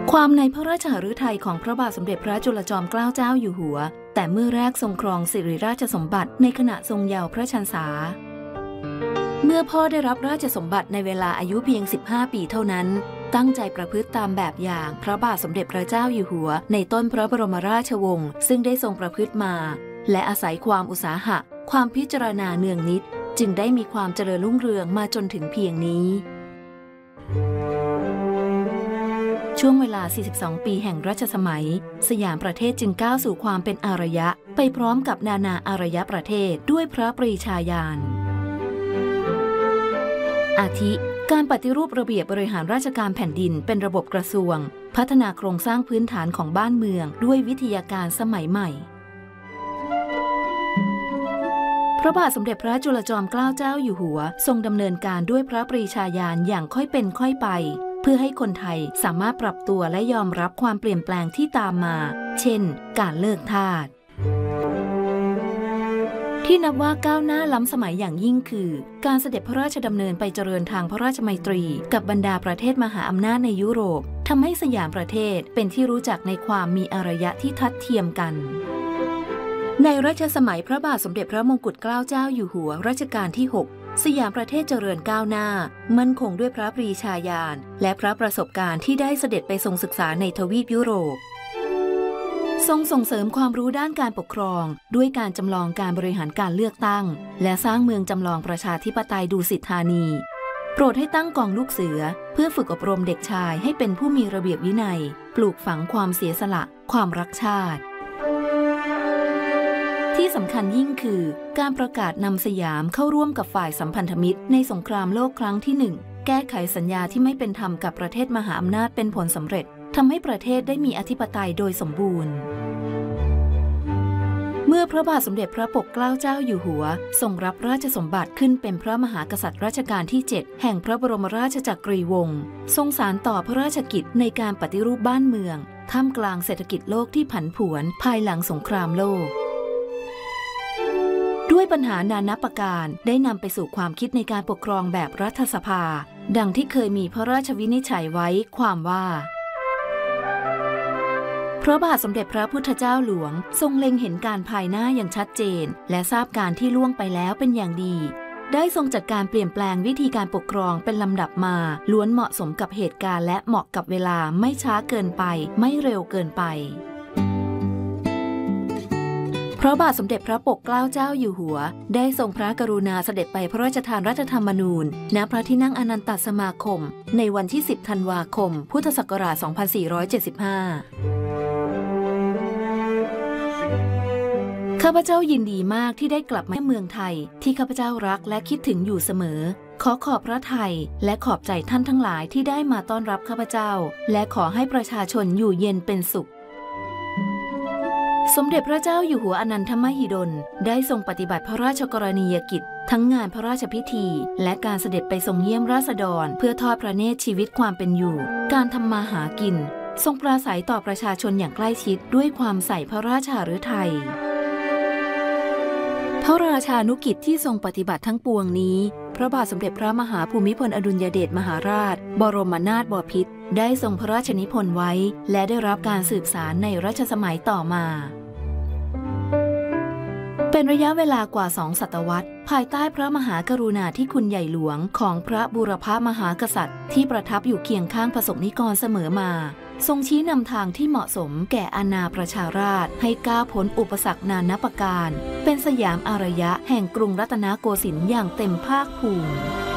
ความในพระราชฤทัยของพระบาทสมเด็จพระจุลจอมเกล้าเจ้าอยู่หัวแต่เมื่อแรกทรงครองสิริราชสมบัติในขณะทรงเยาว์พระชรรษาเมื่อพ่อได้รับราชสมบัติในเวลาอายุเพียง15 ปีเท่านั้นตั้งใจประพฤติตามแบบอย่างพระบาทสมเด็จพระเจ้าอยู่หัวในต้นพระบรมราชวงศ์ซึ่งได้ทรงประพฤติมาและอาศัยความอุตสาหะความพิจารณาเนืองนิดจึงได้มีความเจริญรุ่งเรืองมาจนถึงเพียงนี้ช่วงเวลา 42 ปีแห่งรัชสมัยสยามประเทศจึงก้าวสู่ความเป็นอารยะไปพร้อมกับนานาอารยประเทศด้วยพระปรีชาญาณอาทิการปฏิรูประเบียบบริหารราชการแผ่นดินเป็นระบบกระทรวงพัฒนาโครงสร้างพื้นฐานของบ้านเมืองด้วยวิทยาการสมัยใหม่พระบาทสมเด็จพระจุลจอมเกล้าเจ้าอยู่หัวทรงดำเนินการด้วยพระปรีชาญาณอย่างค่อยเป็นค่อยไปเพื่อให้คนไทยสามารถปรับตัวและยอมรับความเปลี่ยนแปลงที่ตามมาเช่นการเลิกทาสที่นับว่าก้าวหน้าล้ำสมัยอย่างยิ่งคือการเสด็จพระราชดำเนินไปเจริญทางพระราชมัยตรีกับบรรดาประเทศมหาอำนาจในยุโรปทำให้สยามประเทศเป็นที่รู้จักในความมีอารยะที่ทัดเทียมกันในรัชสมัยพระบาทสมเด็จพระมงกุฎเกล้าเจ้าอยู่หัวรัชกาลที่ 6สยามประเทศเจริญก้าวหน้ามั่นคงด้วยพระปรีชาญาณและพระประสบการณ์ที่ได้เสด็จไปทรงศึกษาในทวีปยุโรปทรงส่งเสริมความรู้ด้านการปกครองด้วยการจำลองการบริหารการเลือกตั้งและสร้างเมืองจำลองประชาธิปไตยดุสิตธานีโปรดให้ตั้งกองลูกเสือเพื่อฝึกอบรมเด็กชายให้เป็นผู้มีระเบียบวินัยปลูกฝังความเสียสละความรักชาติที่สำคัญยิ่งคือการประกาศนำสยามเข้าร่วมกับฝ่ายสัมพันธมิตรในสงครามโลกครั้งที่ 1แก้ไขสัญญาที่ไม่เป็นธรรมกับประเทศมหาอำนาจเป็นผลสำเร็จทำให้ประเทศได้มีอธิปไตยโดยสมบูรณ์เมื่อพระบาทสมเด็จพระปกเกล้าเจ้าอยู่หัวทรงรับราชสมบัติขึ้นเป็นพระมหากษัตริย์รัชกาลที่ 7แห่งพระบรมราชจักรีวงศ์ทรงสานต่อพระราชกิจในการปฏิรูปบ้านเมืองท่ามกลางเศรษฐกิจโลกที่ผันผวนภายหลังสงครามโลกด้วยปัญหานานาประการได้นำไปสู่ความคิดในการปกครองแบบรัฐสภาดังที่เคยมีพระราชวินิจฉัยไว้ความว่าพระบาทสมเด็จพระพุทธเจ้าหลวงทรงเล็งเห็นการภายหน้าอย่างชัดเจนและทราบการที่ล่วงไปแล้วเป็นอย่างดีได้ทรงจัดการเปลี่ยนแปลงวิธีการปกครองเป็นลำดับมาล้วนเหมาะสมกับเหตุการณ์และเหมาะกับเวลาไม่ช้าเกินไปไม่เร็วเกินไปพระบาทสมเด็จพระปกเกล้าเจ้าอยู่หัวได้ทรงพระกรุณาเสด็จไปพระราชทานรัฐธรรมนูญณพระที่นั่งอนันตสมาคมในวันที่ 10 ธันวาคม พุทธศักราช 2475 ข้าพเจ้ายินดีมากที่ได้กลับมาเมืองไทยที่ข้าพเจ้ารักและคิดถึงอยู่เสมอขอขอบพระทัยและขอบใจท่านทั้งหลายที่ได้มาต้อนรับข้าพเจ้าและขอให้ประชาชนอยู่เย็นเป็นสุขสมเด็จพระเจ้าอยู่หัวอนันทมหิดลได้ทรงปฏิบัติพระราชกรณียกิจทั้งงานพระราชพิธีและการเสด็จไปทรงเยี่ยมราษฎรเพื่อทอดพระเนตรชีวิตความเป็นอยู่การทำมาหากินทรงปราศัยต่อประชาชนอย่างใกล้ชิดด้วยความใส่พระราชฤทัยพระราชานุกิจที่ทรงปฏิบัติทั้งปวงนี้พระบาทสมเด็จพระมหาภูมิพลอดุลยเดชมหาราชบรมนาถบพิตรได้ทรงพระราชนิพนธ์ไว้และได้รับการสืบสานในรัชสมัยต่อมาเป็นระยะเวลากว่า2 ศตวรรษภายใต้พระมหากรุณาธิคุณใหญ่หลวงของพระบูรพมหากษัตริย์ที่ประทับอยู่เคียงข้างประสบนิกรเสมอมาทรงชี้นำทางที่เหมาะสมแก่อาณาประชาราษฎร์ให้ก้าวพ้นอุปสรรคนานาประการเป็นสยามอารยะแห่งกรุงรัตนโกสินทร์อย่างเต็มภาคภูมิ